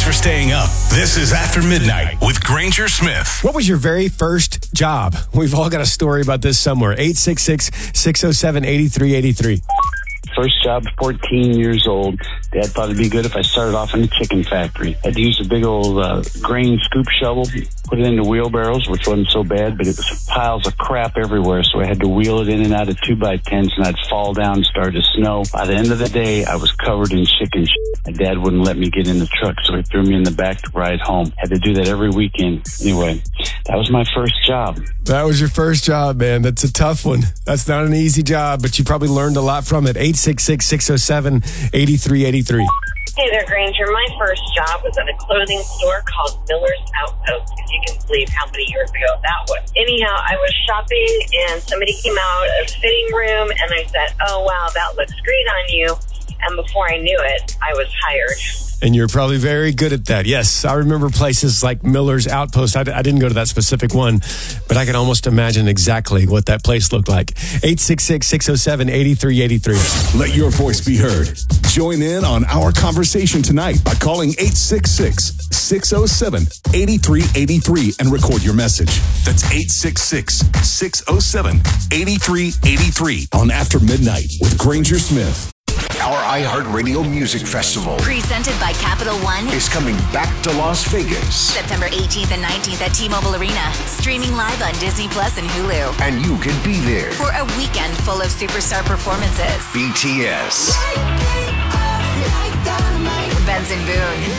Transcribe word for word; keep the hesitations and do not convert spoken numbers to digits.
for staying up. This is After Midnight with Granger Smith. What was your very first job? We've all got a story about this somewhere. eight six six, six oh seven, eight three eight three. First job, fourteen years old. Dad thought it'd be good if I started off in a chicken factory. I had to use a big old uh, grain scoop shovel, put it into wheelbarrows, which wasn't so bad, but it was piles of crap everywhere, so I had to wheel it in and out of two by tens, and I'd fall down and start to snow. By the end of the day, I was covered in chicken shit. My dad wouldn't let me get in the truck, so he threw me in the back to ride home. Had to do that every weekend. Anyway, that was my first job. That was your first job, man. That's a tough one. That's not an easy job, but you probably learned a lot from it. eight six six, six oh seven, eight three eight three. Hey there, Granger. My first job was at a clothing store called Miller's Outpost, if you can believe how many years ago that was. Anyhow, I was shopping, and somebody came out of the fitting room, and I said, oh, wow, that looks great on you. And before I knew it, I was hired. And you're probably very good at that. Yes, I remember places like Miller's Outpost. I, I didn't go to that specific one, but I can almost imagine exactly what that place looked like. eight six six, six oh seven, eight three eight three. Let your voice be heard. Join in on our conversation tonight by calling eight six six, six oh seven, eight three eight three and record your message. That's eight six six, six oh seven, eight three eight three on After Midnight with Granger Smith. Our iHeartRadio Music Festival, presented by Capital One, is coming back to Las Vegas. September eighteenth and nineteenth at T-Mobile Arena. Streaming live on Disney Plus and Hulu. And you can be there for a weekend full of superstar performances. B T S, Benson Boone,